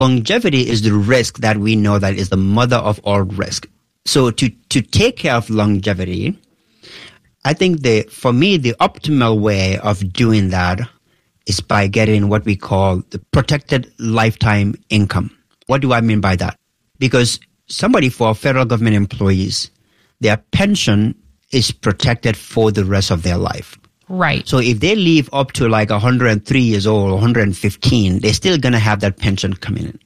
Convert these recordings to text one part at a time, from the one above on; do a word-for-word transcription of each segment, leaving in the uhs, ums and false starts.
Longevity is the risk that we know that is the mother of all risk. So to, to take care of longevity, I think the, for me, the optimal way of doing that is by getting what we call the protected lifetime income. What do I mean by that? Because somebody for federal government employees, their pension is protected for the rest of their life. Right. So if they live up to like one hundred three years old or one hundred fifteen, they're still going to have that pension coming in.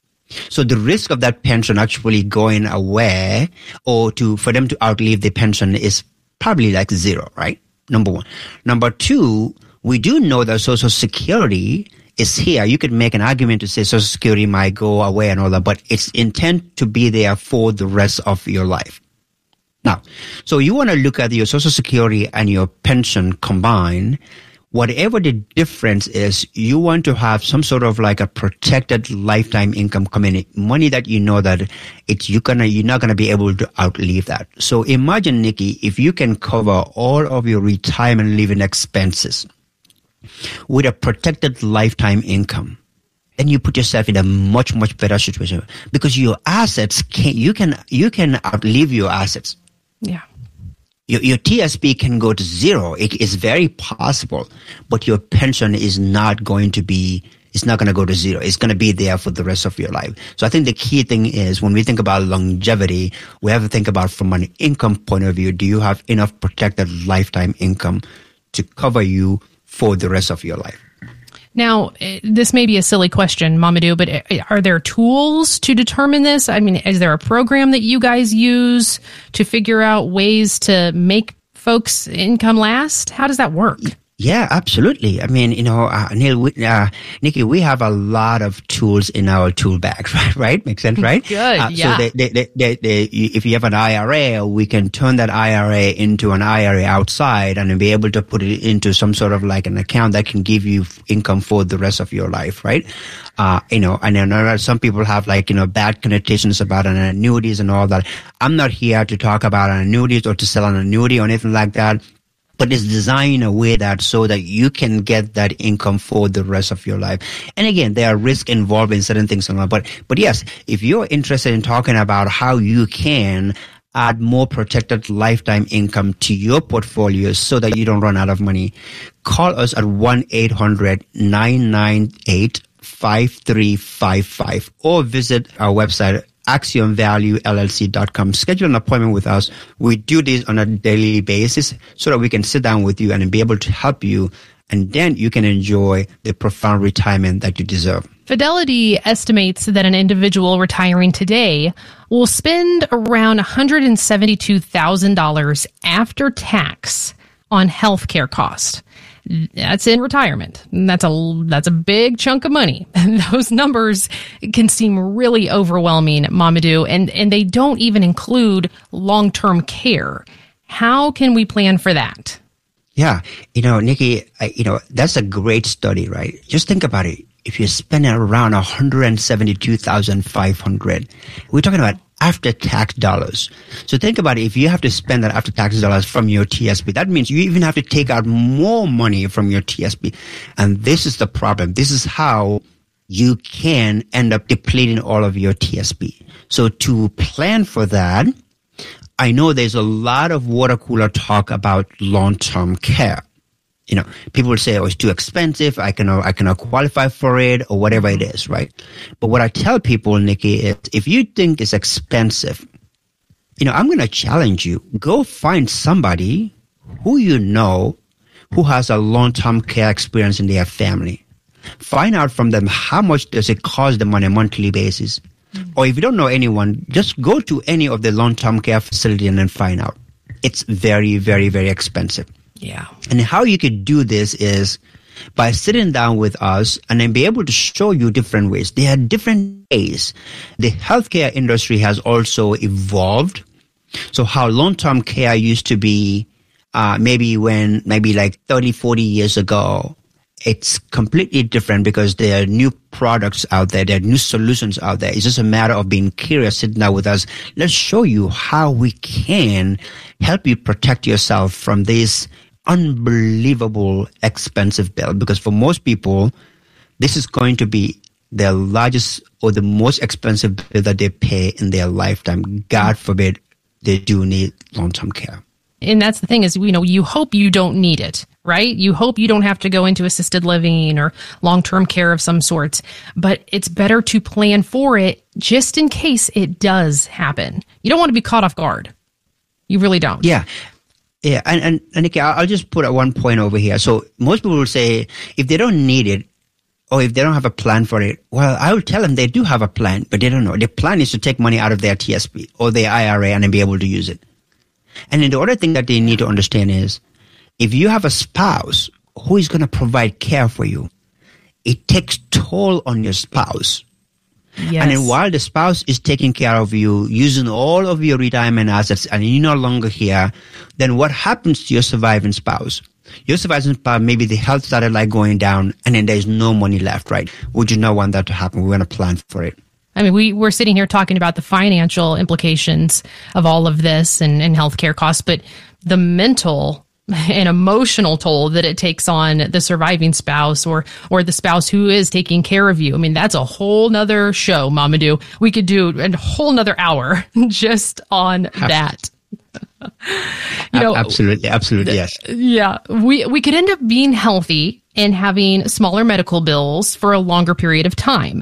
So the risk of that pension actually going away or to for them to outlive the pension is probably like zero, right? Number one. Number two, we do know that Social Security is here. You could make an argument to say Social Security might go away and all that, but it's intent to be there for the rest of your life. Now, so you want to look at your Social Security and your pension combined. Whatever the difference is, you want to have some sort of like a protected lifetime income coming in, money that you know that it's you gonna you're not gonna be able to outlive that. So imagine, Nikki, if you can cover all of your retirement living expenses with a protected lifetime income, then you put yourself in a much much better situation because your assets can you can you can outlive your assets. Yeah. Your, your T S P can go to zero. It is very possible, but your pension is not going to be, it's not going to go to zero. It's going to be there for the rest of your life. So I think the key thing is when we think about longevity, we have to think about from an income point of view, do you have enough protected lifetime income to cover you for the rest of your life? Now, this may be a silly question, Mamadou, but are there tools to determine this? I mean, is there a program that you guys use to figure out ways to make folks' income last? How does that work? Yeah, absolutely. I mean, you know, uh, Neil, we, uh, Nikki, we have a lot of tools in our tool bag, right? Right? Makes sense, right? Good, uh, yeah. So they, they, they, they, they, if you have an I R A, we can turn that I R A into an I R A outside and be able to put it into some sort of like an account that can give you income for the rest of your life, right? Uh, you know, and then some people have like, you know, bad connotations about an annuities and all that. I'm not here to talk about an annuities or to sell an annuity or anything like that. But it's designed in a way that so that you can get that income for the rest of your life. And again, there are risks involved in certain things. But, but yes, if you're interested in talking about how you can add more protected lifetime income to your portfolio so that you don't run out of money, call us at one eight hundred nine nine eight five three five five or visit our website, axiom value L L C dot com. Schedule an appointment with us. We do this on a daily basis so that we can sit down with you and be able to help you, and then you can enjoy the profound retirement that you deserve. Fidelity estimates that an individual retiring today will spend around one hundred seventy-two thousand dollars after tax on healthcare costs. That's in retirement. That's a that's a big chunk of money. And those numbers can seem really overwhelming, Mamadou, and, and they don't even include long-term care. How can we plan for that? Yeah. You know, Nikki, I, you know, that's a great study, right? Just think about it. If you're spending around one hundred seventy-two thousand five hundred dollars, we're talking about after-tax dollars. So think about it. If you have to spend that after-tax dollars from your T S P, that means you even have to take out more money from your T S P. And this is the problem. This is how you can end up depleting all of your T S P. So to plan for that, I know there's a lot of water cooler talk about long-term care. You know, people will say, oh, it's too expensive. I cannot, I cannot qualify for it or whatever it is, right? But what I tell people, Nikki, is if you think it's expensive, you know, I'm going to challenge you. Go find somebody who you know who has a long-term care experience in their family. Find out from them how much does it cost them on a monthly basis. Mm-hmm. Or if you don't know anyone, just go to any of the long-term care facility and then find out. It's very, very, very expensive. Yeah. And how you could do this is by sitting down with us and then be able to show you different ways. There are different ways. The healthcare industry has also evolved. So how long-term care used to be, uh, maybe when, maybe like thirty, forty years ago, it's completely different because there are new products out there. There are new solutions out there. It's just a matter of being curious, sitting down with us. Let's show you how we can help you protect yourself from this unbelievable expensive bill. Because for most people, this is going to be their largest or the most expensive bill that they pay in their lifetime. God forbid they do need long-term care. And that's the thing is, you know, you hope you don't need it, right? You hope you don't have to go into assisted living or long-term care of some sort, but it's better to plan for it just in case it does happen. You don't want to be caught off guard. You really don't. Yeah. Yeah. And, and, and Nikki, I'll just put one point over here. So most people will say if they don't need it, or if they don't have a plan for it, well, I will tell them they do have a plan, but they don't know. The plan is to take money out of their T S P or their I R A and then be able to use it. And then the other thing that they need to understand is if you have a spouse who is going to provide care for you, it takes toll on your spouse. Yes. And then while the spouse is taking care of you, using all of your retirement assets, and you're no longer here, then what happens to your surviving spouse? Your surviving spouse, maybe the health started like going down, and then there's no money left, right? Would you not want that to happen? We want to plan for it. I mean, we, we're sitting here talking about the financial implications of all of this and, and healthcare costs, but the mental and emotional toll that it takes on the surviving spouse or or the spouse who is taking care of you. I mean, that's a whole nother show, Mamadou. We could do a whole nother hour just on that. You know, absolutely, absolutely, yes. Yeah, we we could end up being healthy and having smaller medical bills for a longer period of time.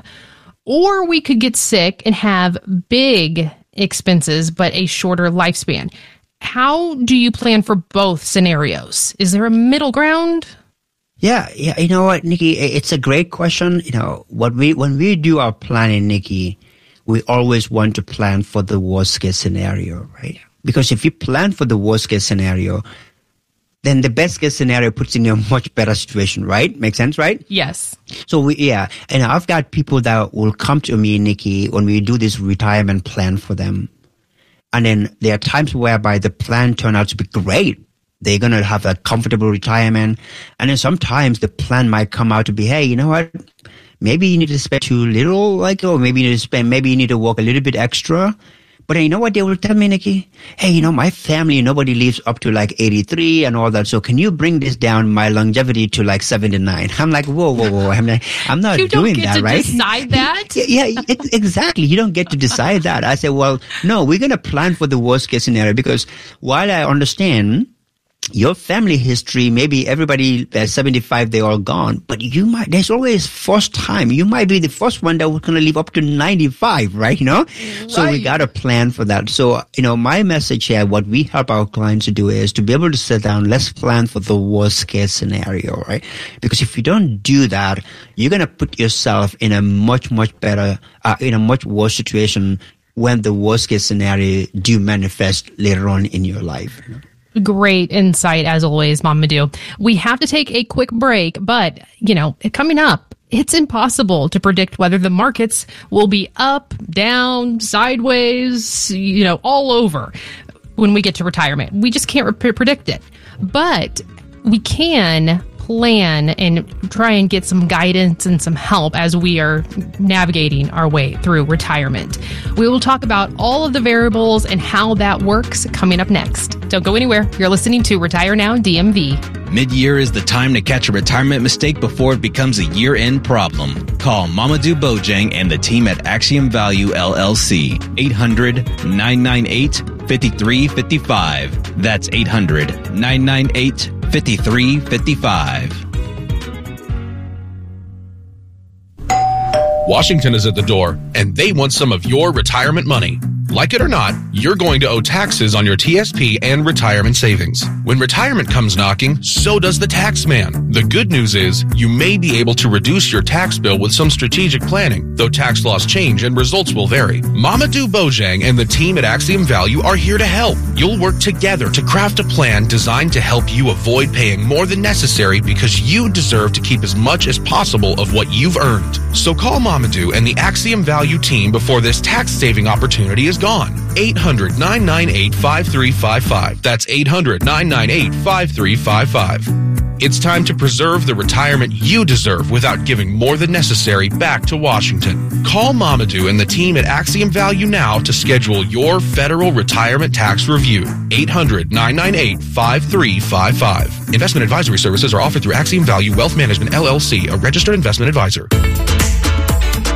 Or we could get sick and have big expenses, but a shorter lifespan. How do you plan for both scenarios? Is there a middle ground? Yeah, yeah. You know what, Nikki? It's a great question. You know, what we when we do our planning, Nikki, we always want to plan for the worst case scenario, right? Because if you plan for the worst case scenario, then the best case scenario puts you in a much better situation, right? Makes sense, right? Yes. So we, yeah, and I've got people that will come to me, Nikki, when we do this retirement plan for them. And then there are times whereby the plan turned out to be great. They're going to have a comfortable retirement. And then sometimes the plan might come out to be, hey, you know what? Maybe you need to spend too little, like, or maybe you need to spend, maybe you need to work a little bit extra. But you know what they will tell me, Nikki? Hey, you know, my family, nobody lives up to like eighty-three and all that. So can you bring this down, my longevity, to like seventy-nine? I'm like, whoa, whoa, whoa. I'm, like, I'm not you doing don't get that, to right? Decide that? yeah, yeah it, exactly. You don't get to decide that. I said, well, no, we're going to plan for the worst case scenario because while I understand your family history, maybe everybody at seventy-five, they're all gone. But you might, there's always first time. You might be the first one that was going to live up to ninety-five, right? You know? Right. So we got to plan for that. So, you know, my message here, what we help our clients to do is to be able to sit down, let's plan for the worst case scenario, right? Because if you don't do that, you're going to put yourself in a much, much better, uh, in a much worse situation when the worst case scenario do manifest later on in your life. You know? Great insight, as always, Mamadou. We have to take a quick break, but, you know, coming up, it's impossible to predict whether the markets will be up, down, sideways, you know, all over when we get to retirement. We just can't re- predict it. But we can plan and try and get some guidance and some help as we are navigating our way through retirement. We will talk about all of the variables and how that works coming up next. Don't go anywhere. You're listening to Retire Now D M V. Mid-year is the time to catch a retirement mistake before it becomes a year-end problem. Call Mamadou Bojang and the team at Axiom Value L L C. eight hundred, nine nine eight, five three five five. That's eight hundred, nine nine eight, five three five five. Washington is at the door, and they want some of your retirement money. Like it or not, you're going to owe taxes on your T S P and retirement savings. When retirement comes knocking, so does the tax man. The good news is you may be able to reduce your tax bill with some strategic planning, though tax laws change and results will vary. Mamadou Bojang and the team at Axiom Value are here to help. You'll work together to craft a plan designed to help you avoid paying more than necessary because you deserve to keep as much as possible of what you've earned. So call Mamadou and the Axiom Value team before this tax-saving opportunity is gone. eight hundred, nine nine eight, five three five five. That's eight hundred, nine nine eight, five three five five. It's time to preserve the retirement you deserve without giving more than necessary back to Washington. Call Mamadou and the team at Axiom Value now to schedule your federal retirement tax review. eight hundred, nine nine eight, five three five five. Investment advisory services are offered through Axiom Value Wealth Management, L L C, a registered investment advisor.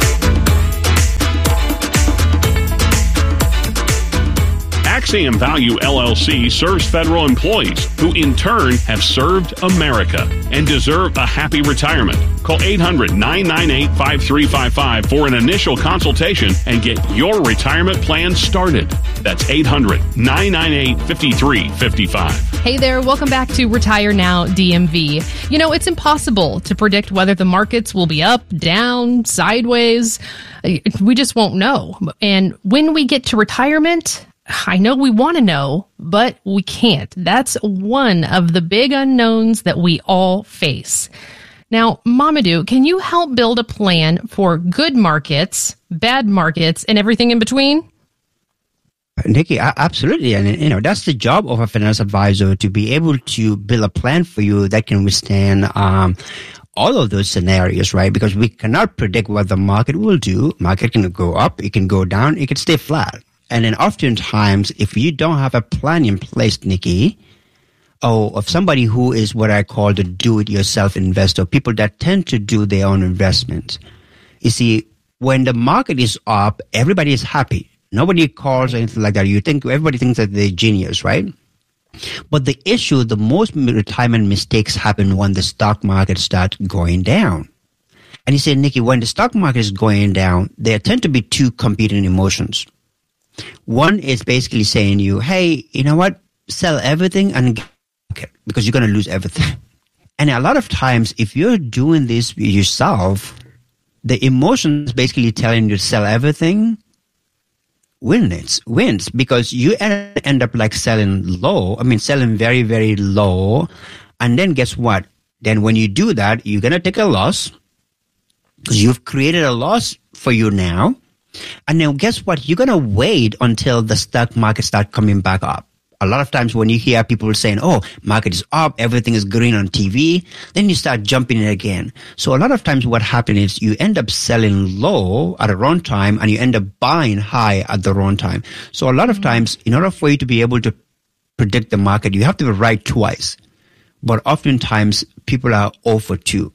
Axiom Value L L C serves federal employees who in turn have served America and deserve a happy retirement. Call eight hundred, nine nine eight, five three five five for an initial consultation and get your retirement plan started. That's eight hundred, nine nine eight, five three five five. Hey there, welcome back to Retire Now D M V. You know, it's impossible to predict whether the markets will be up, down, sideways. We just won't know. And when we get to retirement, I know we want to know, but we can't. That's one of the big unknowns that we all face. Now, Mamadou, can you help build a plan for good markets, bad markets, and everything in between? Nikki, absolutely. And, you know, that's the job of a financial advisor, to be able to build a plan for you that can withstand um, all of those scenarios, right? Because we cannot predict what the market will do. Market can go up, it can go down, it can stay flat. And then oftentimes, if you don't have a plan in place, Nikki, or of somebody who is what I call the do-it-yourself investor, people that tend to do their own investments. You see, when the market is up, everybody is happy. Nobody calls or anything like that. You think everybody thinks that they're genius, right? But the issue, the most retirement mistakes happen when the stock market starts going down. And you say, Nikki, when the stock market is going down, there tend to be two competing emotions. One is basically saying to you, hey, you know what? Sell everything and get it, because you're going to lose everything. And a lot of times, if you're doing this yourself, the emotion is basically telling you to sell everything. Wins, wins, because you end up like selling low. I mean, selling very, very low. And then guess what? Then when you do that, you're going to take a loss, because you've created a loss for you now. And then guess what? You're going to wait until the stock market starts coming back up. A lot of times when you hear people saying, oh, market is up, everything is green on T V, then you start jumping in again. So a lot of times what happens is you end up selling low at the wrong time and you end up buying high at the wrong time. So a lot of times, in order for you to be able to predict the market, you have to be right twice. But oftentimes people are zero for two.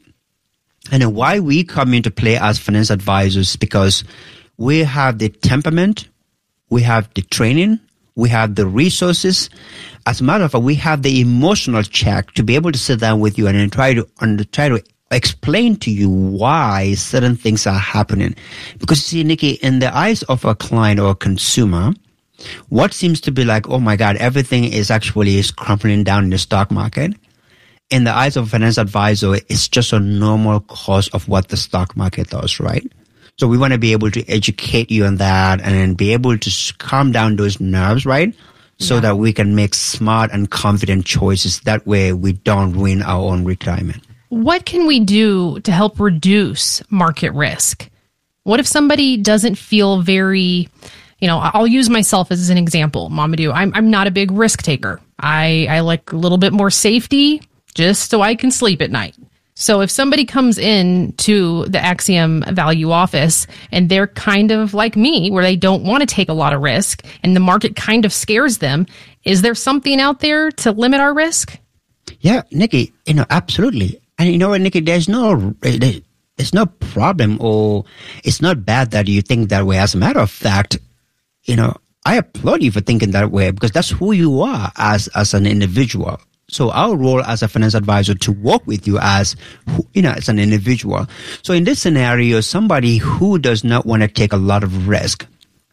And then why we come into play as financial advisors, because we have the temperament, we have the training, we have the resources. As a matter of fact, we have the emotional check to be able to sit down with you and then try to and try to explain to you why certain things are happening. Because you see, Nikki, in the eyes of a client or a consumer, what seems to be like, oh my God, everything is actually is crumbling down in the stock market. In the eyes of a financial advisor, it's just a normal course of what the stock market does, right? So we want to be able to educate you on that and then be able to calm down those nerves, right? So yeah. that we can make smart and confident choices. That way we don't ruin our own retirement. What can we do to help reduce market risk? What if somebody doesn't feel very, you know, I'll use myself as an example, Mamadou. I'm I'm not a big risk taker. I, I like a little bit more safety just so I can sleep at night. So if somebody comes in to the Axiom Value office and they're kind of like me, where they don't want to take a lot of risk and the market kind of scares them, is there something out there to limit our risk? Yeah, Nikki, you know, absolutely. And you know what, Nikki, there's no, there's no problem, or it's not bad that you think that way. As a matter of fact, you know, I applaud you for thinking that way, because that's who you are as, as an individual. So our role as a financial advisor to work with you as, you know, as an individual. So in this scenario, somebody who does not want to take a lot of risk.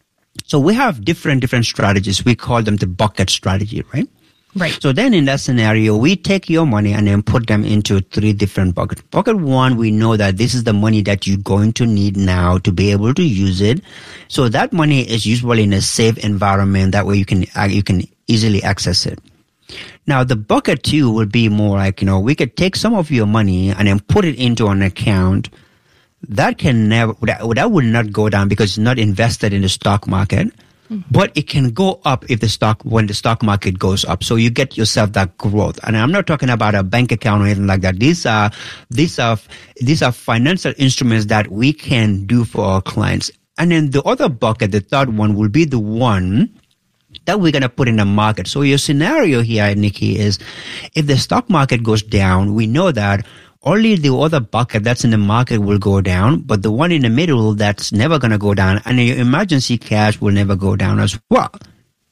So we have different, different strategies. We call them the bucket strategy, right? Right. So then in that scenario, we take your money and then put them into three different buckets. Bucket one, we know that this is the money that you're going to need now to be able to use it. So that money is usually in a safe environment. That way you can, you can easily access it. Now, the bucket two would be more like, you know, we could take some of your money and then put it into an account that can never, that, that would not go down because it's not invested in the stock market, mm-hmm. but it can go up if the stock, when the stock market goes up. So you get yourself that growth. And I'm not talking about a bank account or anything like that. These are, these are, these are financial instruments that we can do for our clients. And then the other bucket, the third one, will be the one that we're going to put in the market. So your scenario here, Nikki, is if the stock market goes down, we know that only the other bucket that's in the market will go down, but the one in the middle that's never going to go down, and your emergency cash will never go down as well.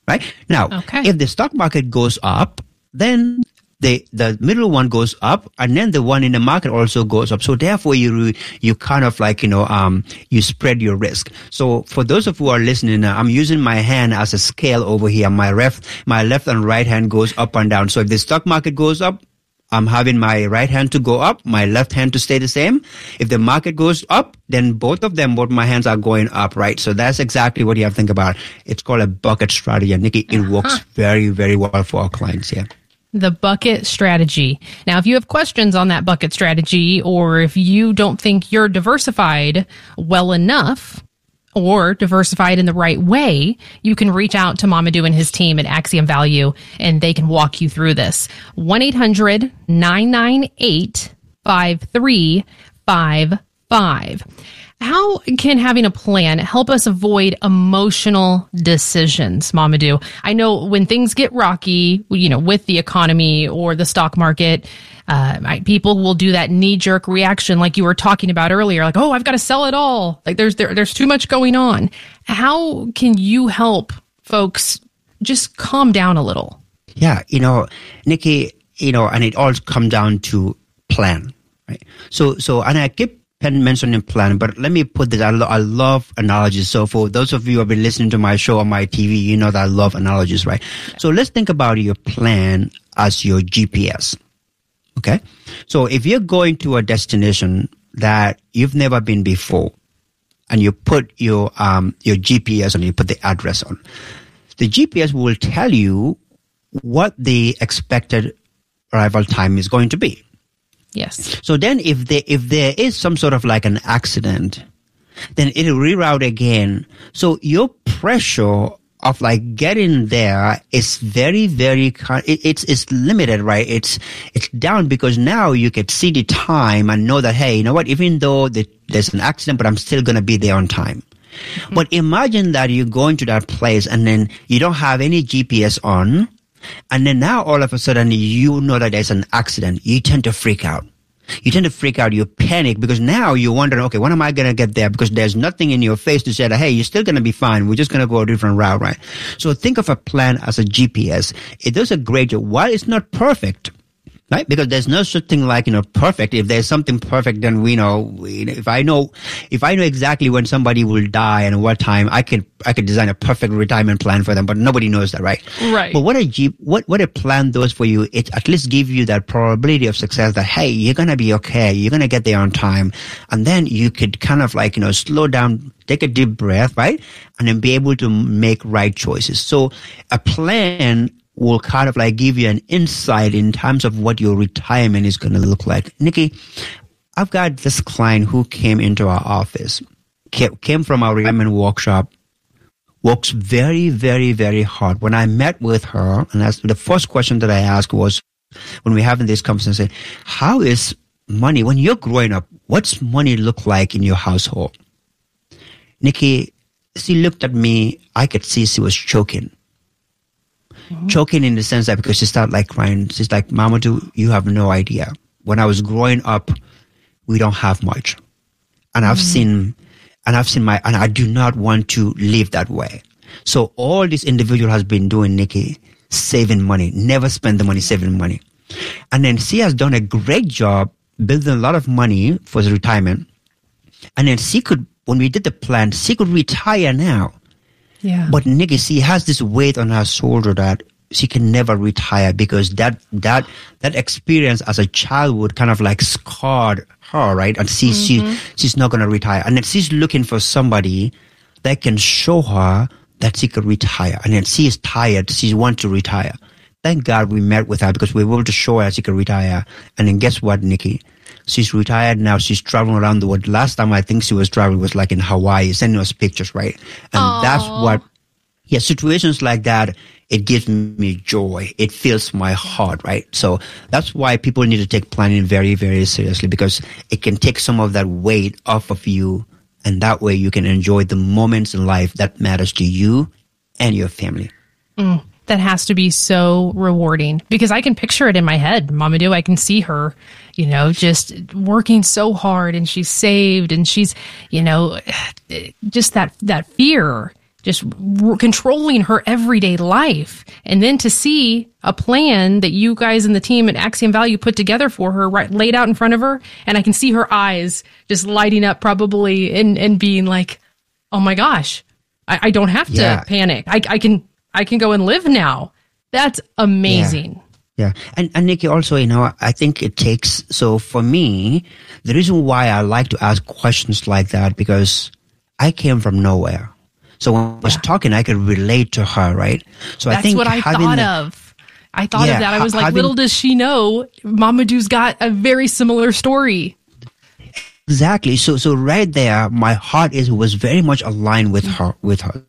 right? Now, Okay. if the stock market goes up, then the the middle one goes up, and then the one in the market also goes up. So therefore, you you kind of like, you know, um, you spread your risk. So for those of you who are listening, uh, I'm using my hand as a scale over here. My left, my left and right hand goes up and down. So if the stock market goes up, I'm having my right hand to go up, my left hand to stay the same. If the market goes up, then both of them, both my hands are going up, right? So that's exactly what you have to think about. It's called a bucket strategy. And Nikki, it works uh-huh. very, very well for our clients here. The bucket strategy. Now, if you have questions on that bucket strategy, or if you don't think you're diversified well enough or diversified in the right way, you can reach out to Mamadou and his team at Axiom Value, and they can walk you through this. one eight hundred nine nine eight five three five five. How can having a plan help us avoid emotional decisions, Mamadou? I know when things get rocky, you know, with the economy or the stock market, uh, I, people will do that knee-jerk reaction like you were talking about earlier, like, oh, I've got to sell it all. Like there's there, there's too much going on. How can you help folks just calm down a little? Yeah, you know, Nikki, you know, and it all comes down to plan, right? So, so, and I keep Penn mentioning plan, but let me put this. I, lo- I love analogies. So for those of you who have been listening to my show on my T V, you know that I love analogies, right? Yeah. So let's think about your plan as your G P S. Okay. So if you're going to a destination that you've never been before, and you put your um your G P S on, you put the address on, the G P S will tell you what the expected arrival time is going to be. Yes. So then if there, if there is some sort of like an accident, then it'll reroute again. So your pressure of like getting there is very, very, it, it's, it's limited, right? It's, it's down because now you can see the time and know that, hey, you know what, even though the, there's an accident, but I'm still going to be there on time. Mm-hmm. But imagine that you're going to that place and then you don't have any G P S on. And then now all of a sudden you know that there's an accident. You tend to freak out. You tend to freak out. You panic because now you're wondering, okay, when am I going to get there? Because there's nothing in your face to say that, hey, you're still going to be fine. We're just going to go a different route, right? So think of a plan as a G P S. It does a great job. While it's not perfect, right? Because there's no such thing like, you know, perfect. If there's something perfect, then we know, we, if I know, if I know exactly when somebody will die and what time, I could, I could design a perfect retirement plan for them, but nobody knows that, right? Right. But what a G, what, what a plan does for you, it at least give you that probability of success that, hey, you're going to be okay. You're going to get there on time. And then you could kind of like, you know, slow down, take a deep breath, right? And then be able to make right choices. So a plan will kind of like give you an insight in terms of what your retirement is going to look like. Nikki, I've got this client who came into our office, came from our retirement workshop, works very, very, very hard. When I met with her, and that's the first question that I asked was, when we're having this conversation, I said, how is money, when you're growing up, what's money look like in your household? Nikki, she looked at me, I could see she was choking. Mm-hmm. Choking in the sense that because she started like crying. She's like, Mamadou, you have no idea. When I was growing up, we don't have much. And I've mm-hmm. seen, and I've seen my, and I do not want to live that way. So all this individual has been doing, Nikki, saving money, never spend the money, saving money. And then she has done a great job building a lot of money for the retirement. And then she could, when we did the plan, she could retire now. Yeah. But Nikki, she has this weight on her shoulder that she can never retire because that that that experience as a childhood kind of like scarred her, right? And she mm-hmm. she she's not going to retire, and then she's looking for somebody that can show her that she could retire. And then she is tired; she wants to retire. Thank God we met with her because we were able to show her she could retire. And then guess what, Nikki? She's retired now. She's traveling around the world. Last time I think she was traveling was like in Hawaii, sending us pictures, right? And Aww. That's what, yeah, situations like that, it gives me joy. It fills my heart, right? So that's why people need to take planning very, very seriously because it can take some of that weight off of you. And that way you can enjoy the moments in life that matters to you and your family. Mm. That has to be so rewarding because I can picture it in my head. Mamadou, I can see her, you know, just working so hard and she's saved and she's, you know, just that, that fear just r- controlling her everyday life. And then to see a plan that you guys and the team at Axiom Value put together for her, right, laid out in front of her. And I can see her eyes just lighting up probably and, and being like, oh my gosh, I, I don't have to yeah. panic. I, I can, I can go and live now. That's amazing. Yeah. Yeah. And, and Nikki, also, you know, I think it takes, so for me, the reason why I like to ask questions like that, because I came from nowhere. So when I was yeah. talking, I could relate to her, right? So That's I think what I thought the, of. I thought yeah, of that. I was like, having, little does she know, Mamadou's got a very similar story. Exactly. So, so right there, my heart is, was very much aligned with her, with her.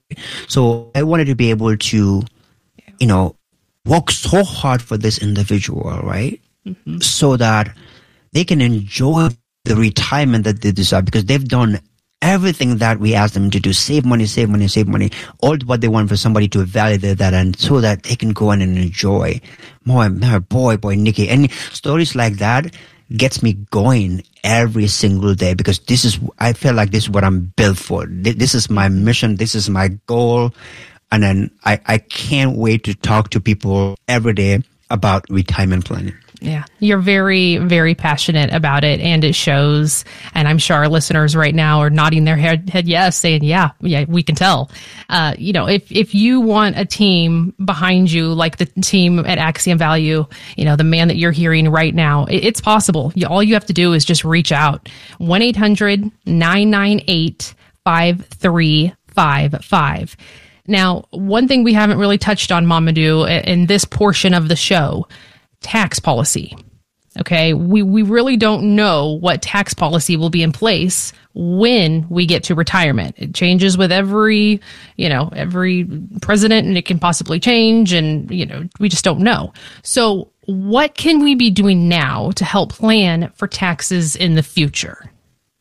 So I wanted to be able to, you know, work so hard for this individual, right? Mm-hmm. So that they can enjoy the retirement that they deserve, because they've done everything that we asked them to do. Save money, save money, save money. All what they want for somebody to validate that, and so that they can go on and enjoy. Boy, boy, boy, Nikki. And stories like that gets me going every single day, because this is, I feel like this is what I'm built for. This is my mission. This is my goal. And then I, I can't wait to talk to people every day about retirement planning. Yeah, you're very, very passionate about it, and it shows. And I'm sure our listeners right now are nodding their head, head yes, saying, yeah, yeah, we can tell. Uh, you know, if, if you want a team behind you, like the team at Axiom Value, you know, the man that you're hearing right now, it, it's possible. You, all you have to do is just reach out. one eight hundred nine nine eight five three five five. Now, one thing we haven't really touched on, Mamadou, in this portion of the show, tax policy. Okay, we, we really don't know what tax policy will be in place when we get to retirement. It changes with every, you know, every president, and it can possibly change, and, you know, we just don't know. So what can we be doing now to help plan for taxes in the future?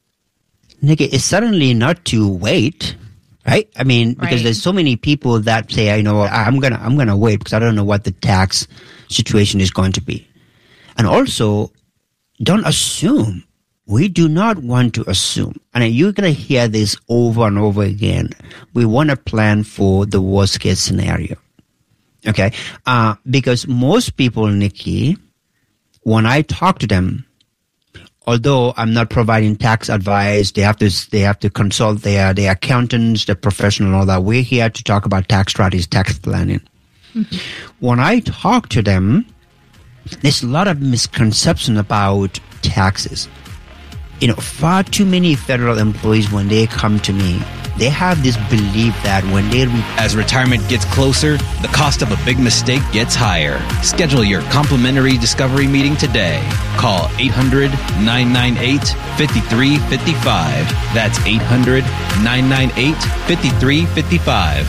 Nikki, it's certainly not to wait. Right? I mean, because right. there's so many people that say, you know, I'm going to, I'm going to wait because I don't know what the tax situation is going to be. And also, don't assume. We do not want to assume. And you're going to hear this over and over again. We want to plan for the worst case scenario. Okay? Uh, because most people, Nikki, when I talk to them, although I'm not providing tax advice, they have to they have to consult their their accountants, the professional, and all that. We're here to talk about tax strategies, tax planning. Mm-hmm. When I talk to them, there's a lot of misconception about taxes. You know, far too many federal employees, when they come to me, they have this belief that when they... Re- As retirement gets closer, the cost of a big mistake gets higher. Schedule your complimentary discovery meeting today. Call eight hundred nine nine eight five three five five. That's eight hundred nine nine eight five three five five.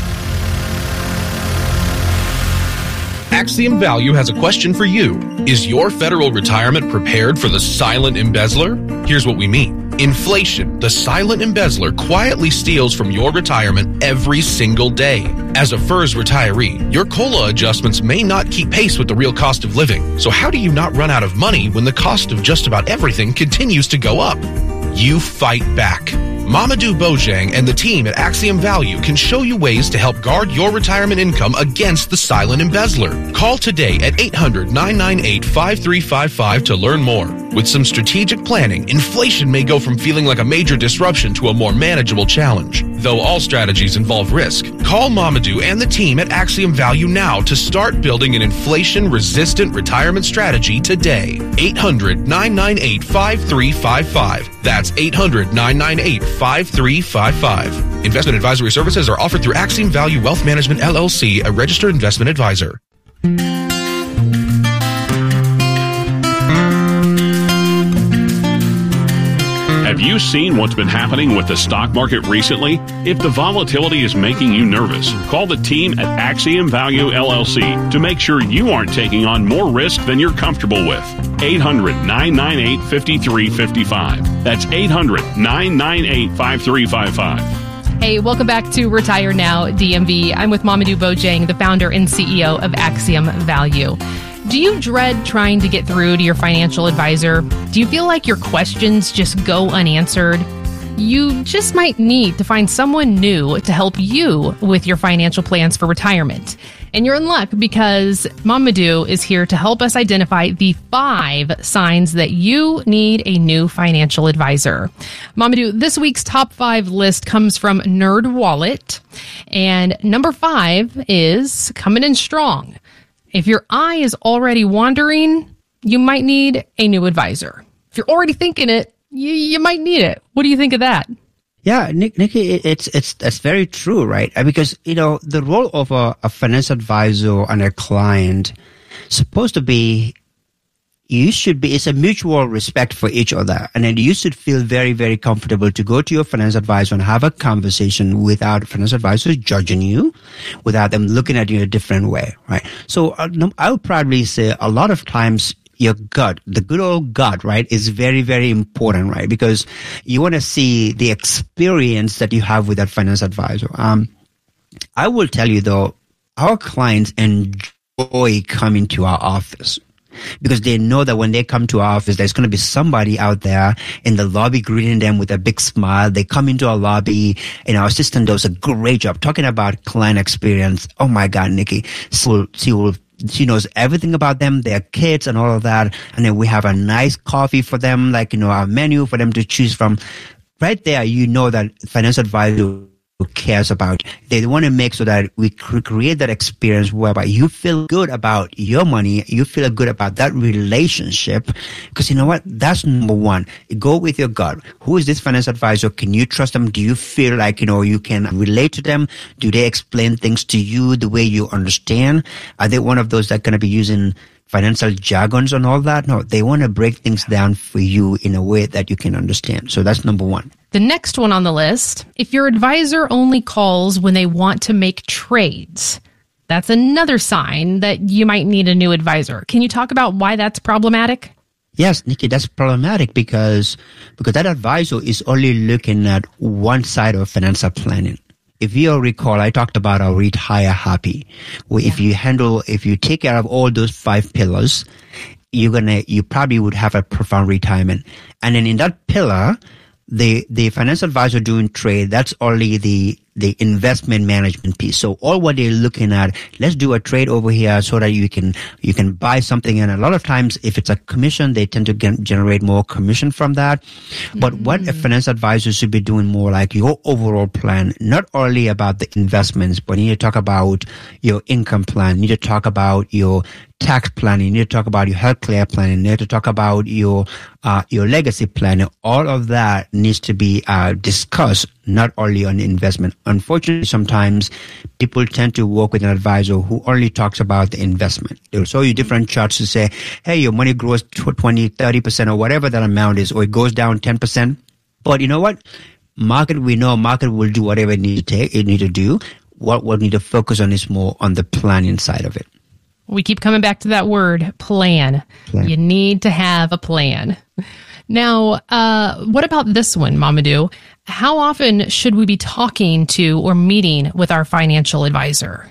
Axiom Value has a question for you. Is your federal retirement prepared for the silent embezzler? Here's what we mean. Inflation, the silent embezzler, quietly steals from your retirement every single day. As a F E R S retiree, your COLA adjustments may not keep pace with the real cost of living. So how do you not run out of money when the cost of just about everything continues to go up? You fight back. Mamadou Bojang and the team at Axiom Value can show you ways to help guard your retirement income against the silent embezzler. Call today at eight hundred nine nine eight five three five five to learn more. With some strategic planning, inflation may go from feeling like a major disruption to a more manageable challenge. Though all strategies involve risk, call Mamadou and the team at Axiom Value now to start building an inflation-resistant retirement strategy today. eight hundred nine nine eight five three five five. That's eight hundred nine nine eight five three five five. Investment advisory services are offered through Axiom Value Wealth Management, L L C, a registered investment advisor. Have you seen what's been happening with the stock market recently? If the volatility is making you nervous, call the team at Axiom Value L L C to make sure you aren't taking on more risk than you're comfortable with. eight hundred nine nine eight five three five five. That's eight hundred nine nine eight five three five five. Hey, welcome back to Retire Now D M V. I'm with Mamadou Bojang, the founder and C E O of Axiom Value. Do you dread trying to get through to your financial advisor? Do you feel like your questions just go unanswered? you just might need to find someone new to help you with your financial plans for retirement. And you're in luck because Mamadou is here to help us identify the five signs that you need a new financial advisor. Mamadou, this week's top five list comes from NerdWallet. And number five is coming in strong. If your eye is already wandering, you might need a new advisor. If you're already thinking it, you, you might need it. What do you think of that? Yeah, Nick, Nikki, it's it's that's very true, right? Because you know the role of a, a financial advisor and a client supposed to be, you should be. It's a mutual respect for each other, and then you should feel very, very comfortable to go to your financial advisor and have a conversation without financial advisors judging you, without them looking at you in a different way, right? So uh, I would probably say a lot of times, your gut, the good old gut, right, is very, very important, right? Because you want to see the experience that you have with that financial advisor. Um, I will tell you though, our clients enjoy coming to our office because they know that when they come to our office, there's going to be somebody out there in the lobby greeting them with a big smile. They come into our lobby and our assistant does a great job talking about client experience. Oh my God, Nikki, so she will She knows everything about them, their kids and all of that. And then we have a nice coffee for them, like, you know, our menu for them to choose from. Right there, you know that financial advisor cares about. They want to make so that we create that experience whereby you feel good about your money, you feel good about that relationship. Because you know what? That's number one. Go with your gut. Who is this financial advisor? Can you trust them? Do you feel like, you know, you can relate to them? Do they explain things to you the way you understand? Are they one of those that are going to be using financial jargons and all that? No, they want to break things down for you in a way that you can understand. So that's number one. The next one on the list, if your advisor only calls when they want to make trades, that's another sign that you might need a new advisor. Can you talk about why that's problematic? Yes, Nikki, that's problematic because because that advisor is only looking at one side of financial planning. If you recall, I talked about our Retire Happy. Where yeah. If you handle, if you take care of all those five pillars, you're gonna, you probably would have a profound retirement. And then in that pillar, the the financial advisor doing trade, that's only the the investment management piece. So all what they're looking at, let's do a trade over here so that you can you can buy something. And a lot of times, if it's a commission, they tend to get, generate more commission from that. But mm-hmm. what a financial advisor should be doing more like your overall plan, not only about the investments, but you need to talk about your income plan. You need to talk about your tax planning. You need to talk about your healthcare planning. You need to talk about your uh, your legacy planning. All of that needs to be uh, discussed, not only on investment. Unfortunately, sometimes people tend to work with an advisor who only talks about the investment. They'll show you different charts to say, hey, your money grows twenty, thirty percent or whatever that amount is, or it goes down ten percent. But you know what? Market, we know market will do whatever it needs to take, it needs to do. What we'll need to focus on is more on the planning side of it. We keep coming back to that word, plan. plan. You need to have a plan. Now, uh, what about this one, Mamadou? How often should we be talking to or meeting with our financial advisor?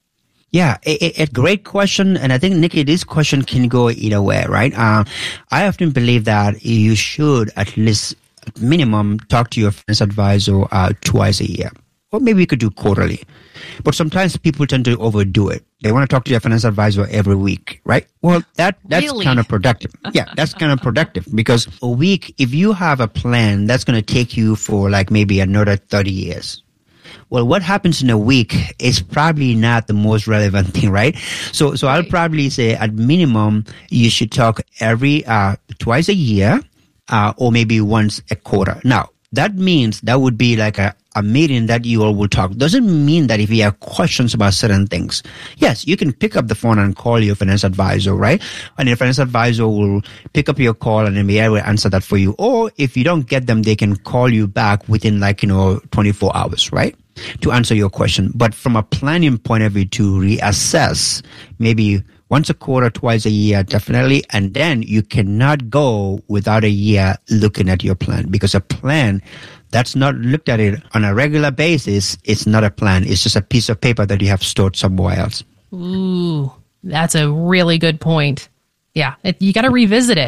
Yeah, a, a great question. And I think, Nikki, this question can go either way, right? Uh, I often believe that you should at least, at minimum, talk to your financial advisor uh, twice a year. Or maybe you could do quarterly. But sometimes people tend to overdo it. They want to talk to their financial advisor every week, right? Well, that that's really? counterproductive. Yeah, that's counterproductive because a week, if you have a plan, that's going to take you for like maybe another thirty years. Well, what happens in a week is probably not the most relevant thing, right? So, so I'll probably say at minimum, you should talk every, uh, twice a year, uh, or maybe once a quarter. Now, that means that would be like a, a meeting that you all will talk. Doesn't mean that if you have questions about certain things, yes, you can pick up the phone and call your financial advisor, right? And your financial advisor will pick up your call and then be able to answer that for you. Or if you don't get them, they can call you back within like, you know, twenty-four hours, right? To answer your question. But from a planning point of view, to reassess, maybe once a quarter, twice a year, definitely. And then you cannot go without a year looking at your plan, because a plan that's not looked at it on a regular basis, it's not a plan. It's just a piece of paper that you have stored somewhere else. Ooh, that's a really good point. Yeah, it, you got to revisit it.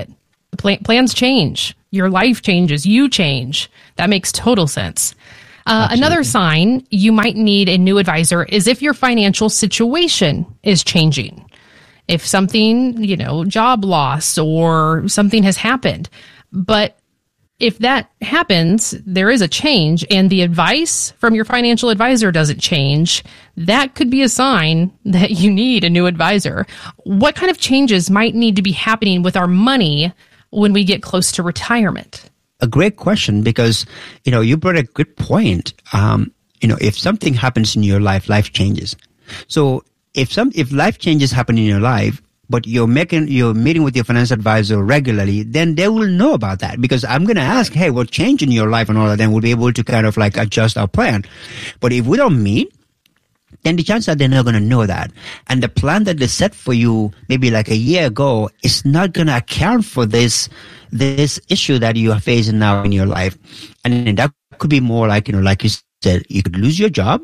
Plan- plans change. Your life changes. You change. That makes total sense. Uh, another sign you might need a new advisor is if your financial situation is changing. If something, you know, job loss or something has happened. But if that happens, there is a change and the advice from your financial advisor doesn't change, that could be a sign that you need a new advisor. What kind of changes might need to be happening with our money when we get close to retirement? A great question, because, you know, you brought a good point. Um, you know, if something happens in your life, life changes. So if some, if life changes happen in your life, but you're making, you're meeting with your financial advisor regularly, then they will know about that, because I'm going to ask, hey, what changed in your life and all of that, then we'll be able to kind of like adjust our plan. But if we don't meet, then the chances are they're not going to know that. And the plan that they set for you maybe like a year ago is not going to account for this, this issue that you are facing now in your life. And that could be more like, you know, like you said, you could lose your job.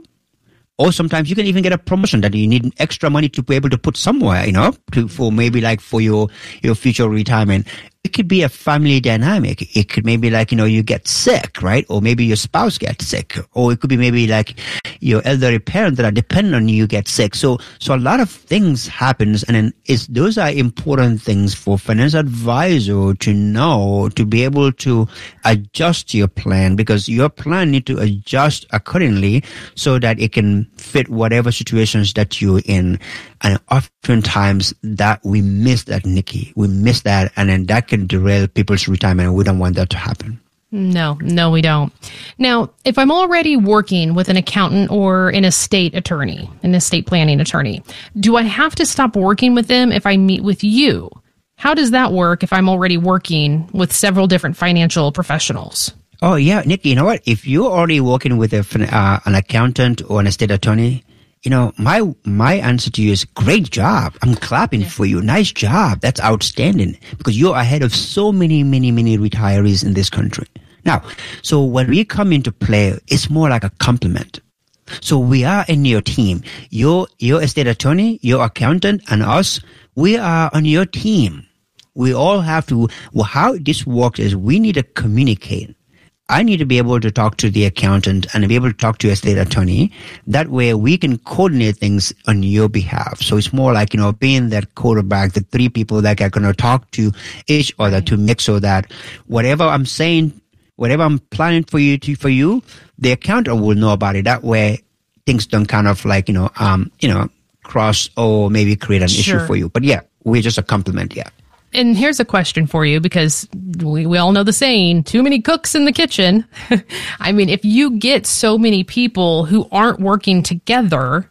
Or sometimes you can even get a promotion that you need extra money to be able to put somewhere, you know, to, for maybe like for your, your future retirement. It could be a family dynamic. It could maybe like, you know, you get sick, right? Or maybe your spouse gets sick. Or it could be maybe like your elderly parents that are dependent on you get sick. So, so a lot of things happens. And then it's, those are important things for financial advisor to know, to be able to adjust your plan, because your plan need to adjust accordingly so that it can fit whatever situations that you're in. And oftentimes that we miss that, Nikki. We miss that, and then that can derail people's retirement, and we don't want that to happen. No, no, we don't. Now, if I'm already working with an accountant or an estate attorney, an estate planning attorney, do I have to stop working with them if I meet with you? How does that work if I'm already working with several different financial professionals? Oh, yeah, Nikki, you know what? If you're already working with a, uh, an accountant or an estate attorney, you know, my my answer to you is great job. I'm clapping yeah. for you. Nice job. That's outstanding, because you're ahead of so many, many, many retirees in this country. Now, so when we come into play, it's more like a compliment. So we are in your team. Your your estate attorney, your accountant, and us, we are on your team. We all have to, well, how this works is we need to communicate. I need to be able to talk to the accountant and be able to talk to a estate attorney. That way we can coordinate things on your behalf. So it's more like, you know, being that quarterback, the three people that are going to talk to each other to make sure that whatever I'm saying, whatever I'm planning for you to, for you, the accountant will know about it. That way things don't kind of like, you know, um, you know, cross or maybe create an sure. issue for you. But yeah, we're just a compliment. Yeah. And here's a question for you, because we, we all know the saying, too many cooks in the kitchen. I mean, if you get so many people who aren't working together,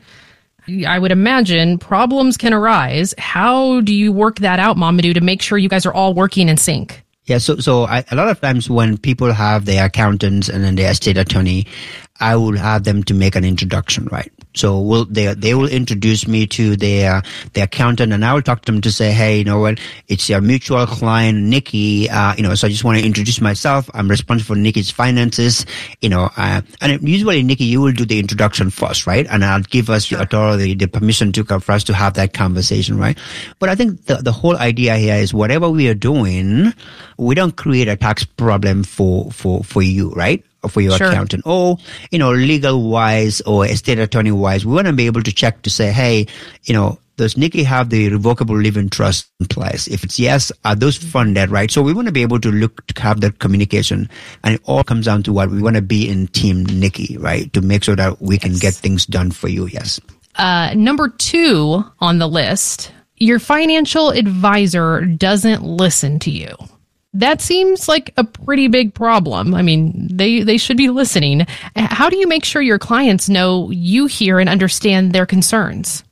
I would imagine problems can arise. How do you work that out, Mamadou, to make sure you guys are all working in sync? Yeah, so so I, a lot of times when people have their accountants and then their estate attorney, I will have them to make an introduction, right? So will they they will introduce me to their their accountant, and I will talk to them to say, hey, you know what, it's your mutual client, Nikki. Uh, you know, so I just want to introduce myself. I'm responsible for Nikki's finances. You know, uh, and usually, Nikki, you will do the introduction first, right? And I'll give us sure. the authority, the permission to for us to have that conversation, right? But I think the the whole idea here is whatever we are doing, we don't create a tax problem for for for you, right? Or for your sure. accountant, or, you know, legal wise or estate attorney wise. We want to be able to check to say, hey, you know, does Nikki have the revocable living trust in place? If it's yes, are those funded, right? So we want to be able to look to have that communication, and it all comes down to what we want to be in team Nikki, right? To make sure that we can yes. get things done for you. Yes. Uh, number two on the list, your financial advisor doesn't listen to you. That seems like a pretty big problem. I mean, they, they should be listening. How do you make sure your clients know you hear and understand their concerns?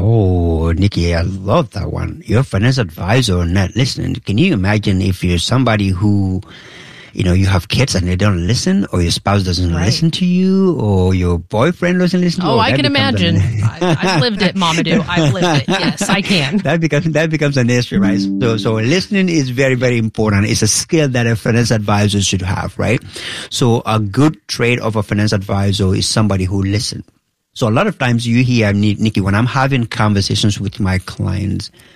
Oh, Nikki, I love that one. Your financial advisor not listening. Can you imagine if you're somebody who, you know, you have kids and they don't listen, or your spouse doesn't right. listen to you, or your boyfriend doesn't listen to you? Oh, I can imagine. An... I, I've lived it, Mamadou. I've lived it. Yes, I can. That becomes, that becomes an issue, right? So, so listening is very, very important. It's a skill that a finance advisor should have, right? So a good trait of a finance advisor is somebody who listens. So a lot of times you hear, Nikki, when I'm having conversations with my clients,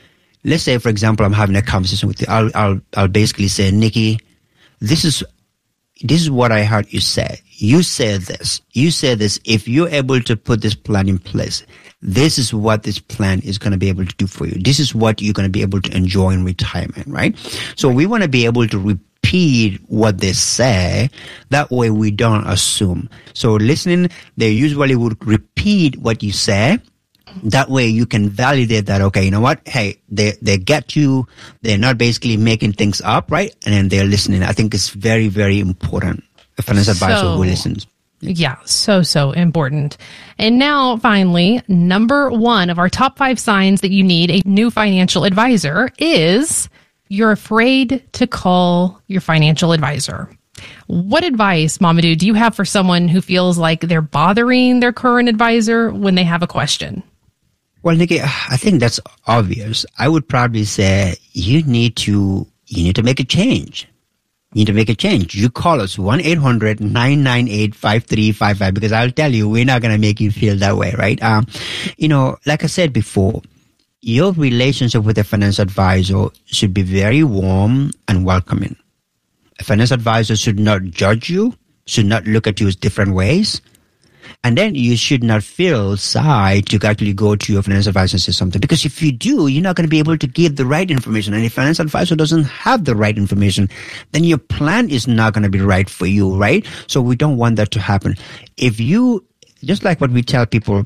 let's say, for example, I'm having a conversation with you. I'll, I'll, I'll basically say, Nikki, this is, this is what I heard you say. You said this. You said this. If you're able to put this plan in place, this is what this plan is going to be able to do for you. This is what you're going to be able to enjoy in retirement, right? So we want to be able to repeat what they say. That way we don't assume. So listening, they usually would repeat what you say. That way you can validate that, okay, you know what? Hey, they, they get you. They're not basically making things up, right? And then they're listening. I think it's very, very important. A financial advisor So- who listens. Yeah, so, so important. And now, finally, number one of our top five signs that you need a new financial advisor is you're afraid to call your financial advisor. What advice, Mamadou, do you have for someone who feels like they're bothering their current advisor when they have a question? Well, Nikki, I think that's obvious. I would probably say you need to, you need to make a change. You need to make a change. You call us one eight hundred nine nine eight five three five five because I'll tell you, we're not going to make you feel that way, right? Um, you know, like I said before, your relationship with a financial advisor should be very warm and welcoming. A financial advisor should not judge you, should not look at you as different ways. And then you should not feel shy to actually go to your financial advisor and say something. Because if you do, you're not going to be able to give the right information. And if a financial advisor doesn't have the right information, then your plan is not going to be right for you, right? So we don't want that to happen. If you, just like what we tell people,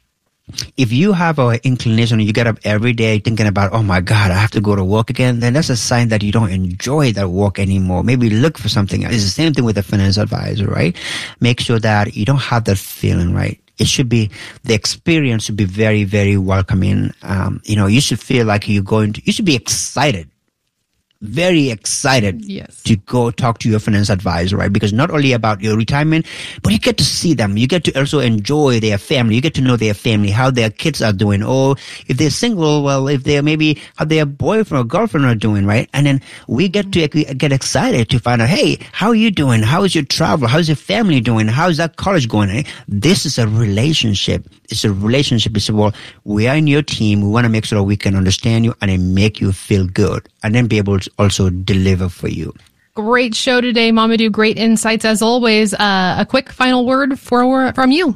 if you have an inclination and you get up every day thinking about, oh my God, I have to go to work again, then that's a sign that you don't enjoy that work anymore. Maybe look for something else. It's the same thing with a financial advisor, right? Make sure that you don't have that feeling, right? It should be, the experience should be very, very welcoming. Um, you know, you should feel like you're going to, you should be excited. Very excited Yes. to go talk to your financial advisor, right? Because not only about your retirement, but you get to see them. You get to also enjoy their family. You get to know their family, how their kids are doing. Or if they're single, well, if they're maybe how their boyfriend or girlfriend are doing, right? And then we get to get excited to find out, hey, how are you doing? How is your travel? How's your family doing? How's that college going? This is a relationship. It's a relationship. It's, well, we are in your team. We want to make sure we can understand you and then make you feel good and then be able to also deliver for you. Great show today, Mamadou. Great insights as always. Uh, a quick final word for from you.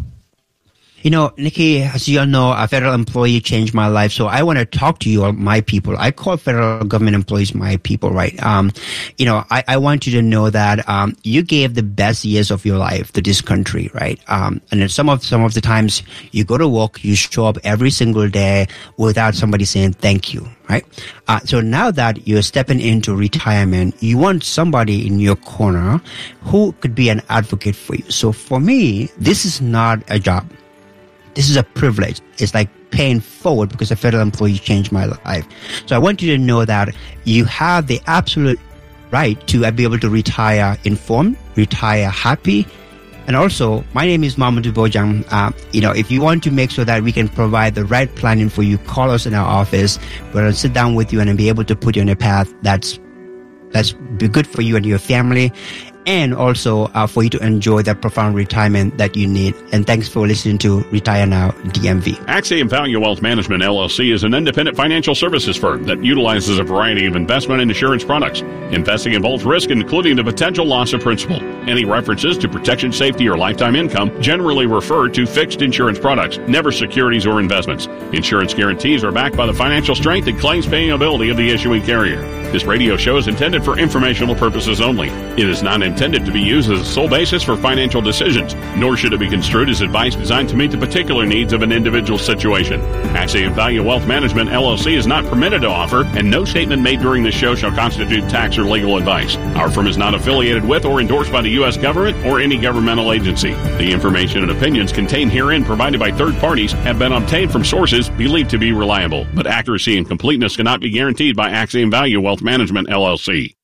You know, Nikki, as you all know, a federal employee changed my life. So I want to talk to you, all my people. I call federal government employees my people, right? Um, you know, I, I want you to know that, um, you gave the best years of your life to this country, right? Um, and then some of, some of the times you go to work, you show up every single day without somebody saying thank you, right? Uh, so now that you're stepping into retirement, you want somebody in your corner who could be an advocate for you. So for me, this is not a job. This is a privilege. It's like paying forward because a federal employee changed my life. So I want you to know that you have the absolute right to be able to retire informed, retire happy. And also, my name is Mamadou Bojang. Uh, you know, if you want to make sure that we can provide the right planning for you, call us in our office. We're going to sit down with you and be able to put you on a path that's that's be good for you and your family. And also uh, for you to enjoy that profound retirement that you need. And thanks for listening to Retire Now D M V. Axiom Value Wealth Management, L L C is an independent financial services firm that utilizes a variety of investment and insurance products. Investing involves risk, including the potential loss of principal. Any references to protection, safety, or lifetime income generally refer to fixed insurance products, never securities or investments. Insurance guarantees are backed by the financial strength and claims paying ability of the issuing carrier. This radio show is intended for informational purposes only. It is not intended to be used as a sole basis for financial decisions, nor should it be construed as advice designed to meet the particular needs of an individual situation. Axiom Value Wealth Management, L L C is not permitted to offer, and no statement made during this show shall constitute tax or legal advice. Our firm is not affiliated with or endorsed by the U S government or any governmental agency. The information and opinions contained herein provided by third parties have been obtained from sources believed to be reliable, but accuracy and completeness cannot be guaranteed by Axiom Value Wealth Management, L L C.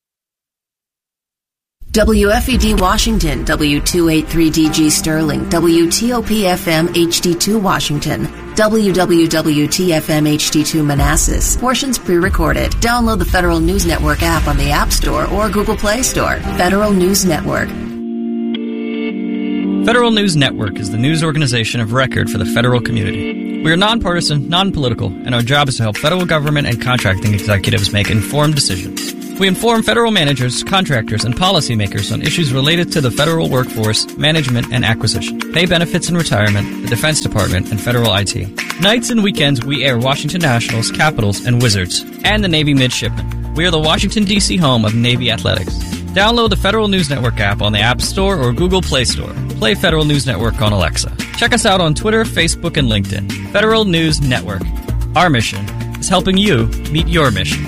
W F E D Washington, W two eighty-three D G Sterling, W T O P F M H D two Washington, W W W T F M H D two Manassas. Portions pre-recorded. Download the Federal News Network app on the App Store or Google Play Store. Federal News Network. Federal News Network is the news organization of record for the federal community. We are nonpartisan, non-political, and our job is to help federal government and contracting executives make informed decisions. We inform federal managers, contractors, and policymakers on issues related to the federal workforce, management, and acquisition, pay benefits and retirement, the Defense Department, and federal I T. Nights and weekends, we air Washington Nationals, Capitals, and Wizards, and the Navy Midshipmen. We are the Washington, D C home of Navy Athletics. Download the Federal News Network app on the App Store or Google Play Store. Play Federal News Network on Alexa. Check us out on Twitter, Facebook, and LinkedIn. Federal News Network. Our mission is helping you meet your mission.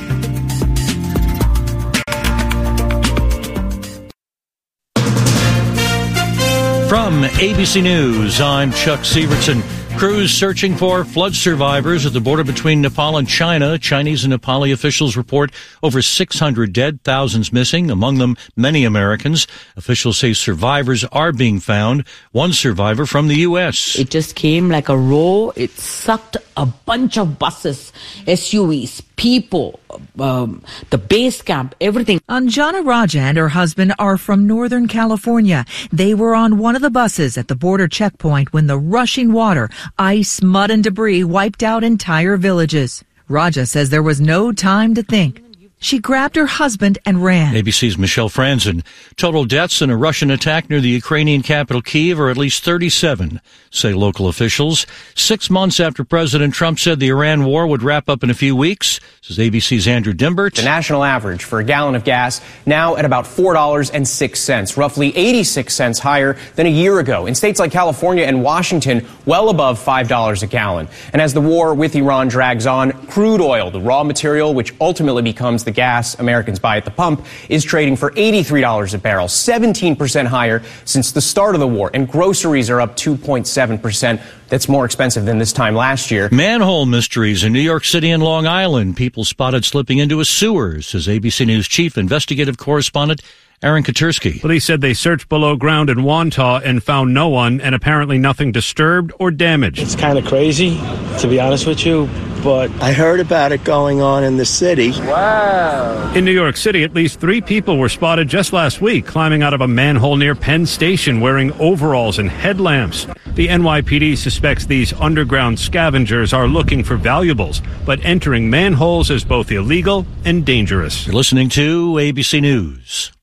From A B C News, I'm Chuck Sievertson. Crews searching for flood survivors at the border between Nepal and China. Chinese and Nepali officials report over six hundred dead, thousands missing, among them many Americans. Officials say survivors are being found. One survivor from the U S. It just came like a row. It sucked a bunch of buses, S U Vs, people, um, the base camp, everything. Anjana Raja and her husband are from Northern California. They were on one of the buses at the border checkpoint when the rushing water, ice, mud, and debris wiped out entire villages. Raja says there was no time to think. She grabbed her husband and ran. A B C's Michelle Franzen. Total deaths in a Russian attack near the Ukrainian capital Kyiv are at least thirty-seven, say local officials. Six months after President Trump said the Iran war would wrap up in a few weeks, says A B C's Andrew Dimbert. The national average for a gallon of gas now at about four dollars and six cents, roughly eighty-six cents higher than a year ago. In states like California and Washington, well above five dollars a gallon. And as the war with Iran drags on, crude oil, the raw material which ultimately becomes the gas Americans buy at the pump, is trading for eighty-three dollars a barrel, seventeen percent higher since the start of the war. And groceries are up two point seven percent. That's more expensive than this time last year. Manhole mysteries in New York City and Long Island. People spotted slipping into a sewer, says A B C News chief investigative correspondent Aaron Katursky. Police said they searched below ground in Wantagh and found no one, and apparently nothing disturbed or damaged. It's kind of crazy, to be honest with you, but I heard about it going on in the city. Wow. In New York City, at least three people were spotted just last week climbing out of a manhole near Penn Station wearing overalls and headlamps. The N Y P D suspects these underground scavengers are looking for valuables, but entering manholes is both illegal and dangerous. You're listening to A B C News.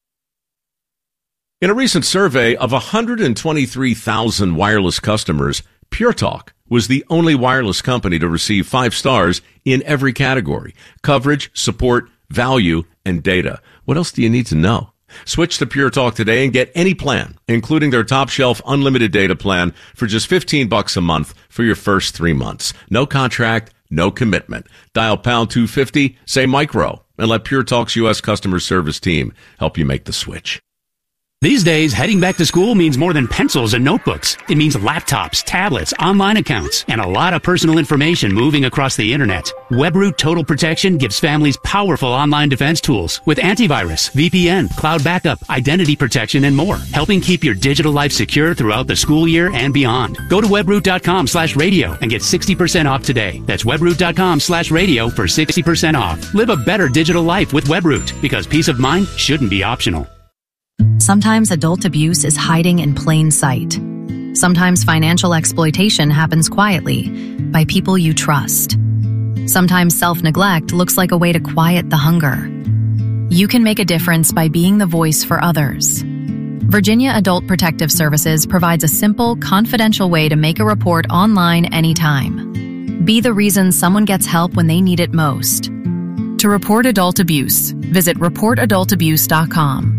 In a recent survey of one hundred twenty-three thousand wireless customers, Pure Talk was the only wireless company to receive five stars in every category: coverage, support, value, and data. What else do you need to know? Switch to Pure Talk today and get any plan, including their top shelf unlimited data plan for just fifteen bucks a month for your first three months. No contract, no commitment. Dial pound two fifty, say micro, and let Pure Talk's U S customer service team help you make the switch. These days, heading back to school means more than pencils and notebooks. It means laptops, tablets, online accounts, and a lot of personal information moving across the internet. WebRoot Total Protection gives families powerful online defense tools with antivirus, V P N, cloud backup, identity protection, and more, helping keep your digital life secure throughout the school year and beyond. Go to webroot.com slash radio and get sixty percent off today. That's webroot.com slash radio for sixty percent off. Live a better digital life with WebRoot, because peace of mind shouldn't be optional. Sometimes adult abuse is hiding in plain sight. Sometimes financial exploitation happens quietly by people you trust. Sometimes self-neglect looks like a way to quiet the hunger. You can make a difference by being the voice for others. Virginia Adult Protective Services provides a simple, confidential way to make a report online anytime. Be the reason someone gets help when they need it most. To report adult abuse, visit report adult abuse dot com.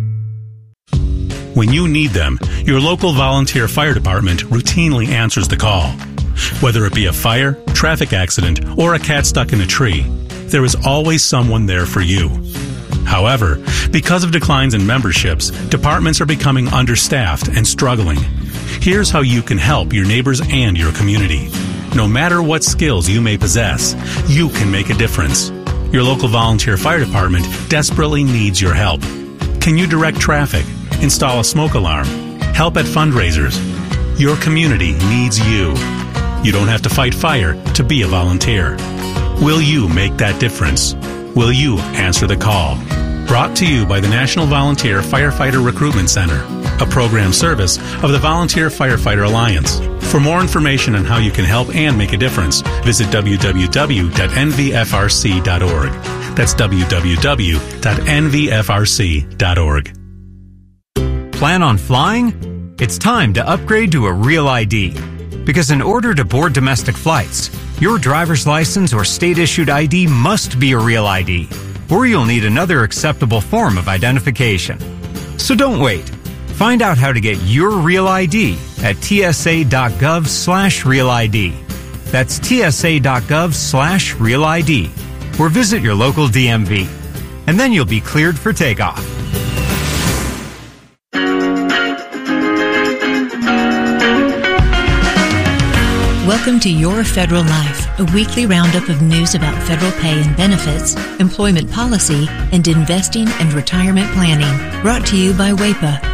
When you need them, your local volunteer fire department routinely answers the call. Whether it be a fire, traffic accident, or a cat stuck in a tree, there is always someone there for you. However, because of declines in memberships, departments are becoming understaffed and struggling. Here's how you can help your neighbors and your community. No matter what skills you may possess, you can make a difference. Your local volunteer fire department desperately needs your help. Can you direct traffic? Install a smoke alarm, help at fundraisers? Your community needs you. You don't have to fight fire to be a volunteer. Will you make that difference? Will you answer the call? Brought to you by the National Volunteer Firefighter Recruitment Center, a program service of the Volunteer Firefighter Alliance. For more information on how you can help and make a difference, visit w w w dot n v f r c dot org. That's w w w dot n v f r c dot org. Plan on flying? It's time to upgrade to a Real I D. Because in order to board domestic flights, your driver's license or state-issued I D must be a Real I D, or you'll need another acceptable form of identification. So don't wait. Find out how to get your Real I D at t s a dot gov slash real I D. That's t s a dot gov slash real I D. Or visit your local D M V. And then you'll be cleared for takeoff. Welcome to Your Federal Life, a weekly roundup of news about federal pay and benefits, employment policy, and investing and retirement planning. Brought to you by W A P A.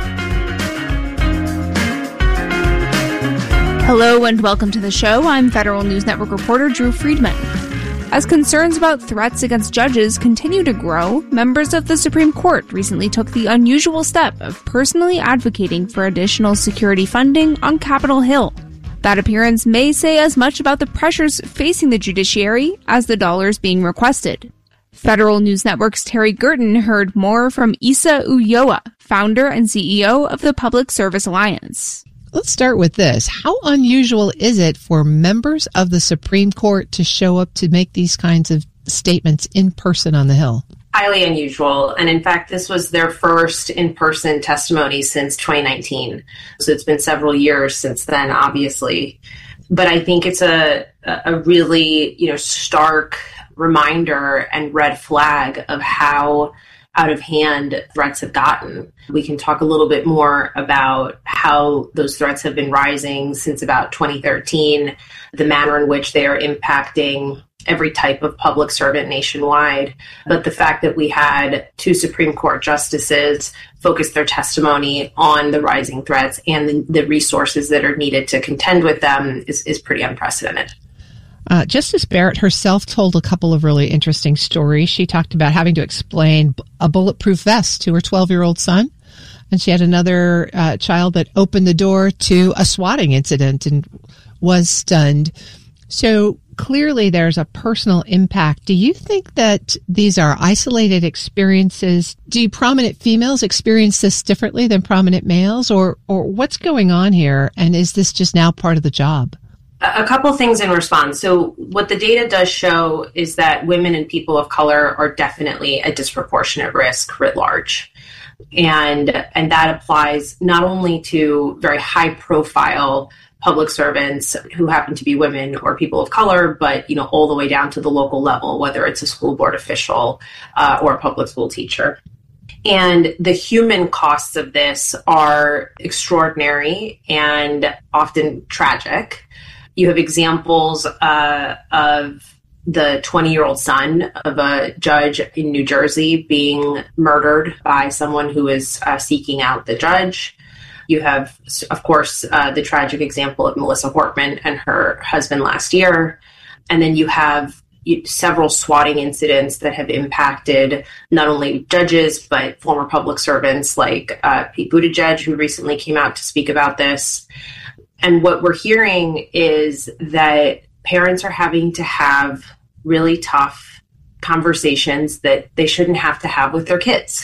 Hello and welcome to the show. I'm Federal News Network reporter Drew Friedman. As concerns about threats against judges continue to grow, members of the Supreme Court recently took the unusual step of personally advocating for additional security funding on Capitol Hill. That appearance may say as much about the pressures facing the judiciary as the dollars being requested. Federal News Network's Terry Gerton heard more from Issa Ulloa, founder and C E O of the Public Service Alliance. Let's start with this. How unusual is it for members of the Supreme Court to show up to make these kinds of statements in person on the Hill? Highly unusual. And in fact, this was their first in-person testimony since twenty nineteen. So it's been several years since then, obviously. But I think it's a, a really, you know, stark reminder and red flag of how out of hand threats have gotten. We can talk a little bit more about how those threats have been rising since about twenty thirteen, the manner in which they are impacting every type of public servant nationwide. But the fact that we had two Supreme Court justices focus their testimony on the rising threats and the, the resources that are needed to contend with them is, is pretty unprecedented. Uh, Justice Barrett herself told a couple of really interesting stories. She talked about having to explain a bulletproof vest to her twelve-year-old son. And she had another uh, child that opened the door to a swatting incident and was stunned. So clearly there's a personal impact. Do you think that these are isolated experiences? Do prominent females experience this differently than prominent males? Or, or what's going on here? And is this just now part of the job? A couple things in response. So what the data does show is that women and people of color are definitely at disproportionate risk writ large. And, and that applies not only to very high profile public servants who happen to be women or people of color, but, you know, all the way down to the local level, whether it's a school board official uh, or a public school teacher. And the human costs of this are extraordinary and often tragic. You have examples uh, of the twenty-year-old son of a judge in New Jersey being murdered by someone who is uh, seeking out the judge. You have, of course, uh, the tragic example of Melissa Hortman and her husband last year. And then you have several swatting incidents that have impacted not only judges, but former public servants like uh, Pete Buttigieg, who recently came out to speak about this. And what we're hearing is that parents are having to have really tough conversations that they shouldn't have to have with their kids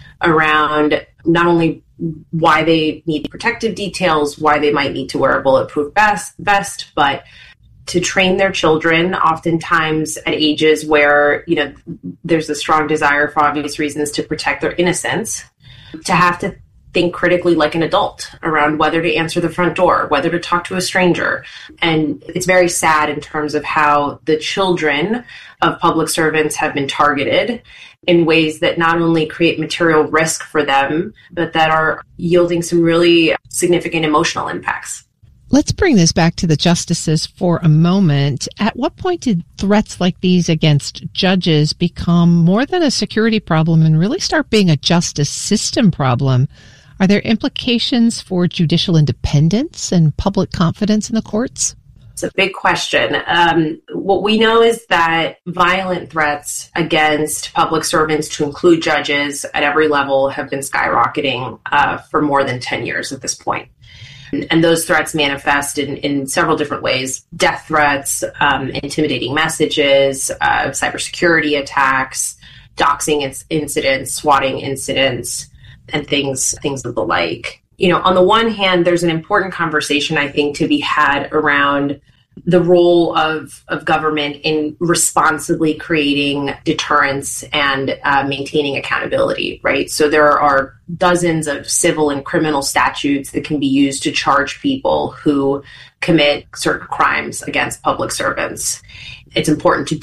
around not only why they need protective details, why they might need to wear a bulletproof vest, vest, but to train their children, oftentimes at ages where, you know, there's a strong desire for obvious reasons to protect their innocence, to have to think critically like an adult around whether to answer the front door, whether to talk to a stranger. And it's very sad in terms of how the children of public servants have been targeted in ways that not only create material risk for them, but that are yielding some really significant emotional impacts. Let's bring this back to the justices for a moment. At what point did threats like these against judges become more than a security problem and really start being a justice system problem? Are there implications for judicial independence and public confidence in the courts? It's a big question. Um, what we know is that violent threats against public servants, to include judges at every level, have been skyrocketing uh, for more than ten years at this point. And, and those threats manifest in, in several different ways: death threats, um, intimidating messages, uh, cybersecurity attacks, doxing inc- incidents, swatting incidents, and things, things of the like. You know, on the one hand, there's an important conversation, I think, to be had around the role of, of government in responsibly creating deterrence and uh, maintaining accountability, right? So there are dozens of civil and criminal statutes that can be used to charge people who commit certain crimes against public servants. It's important to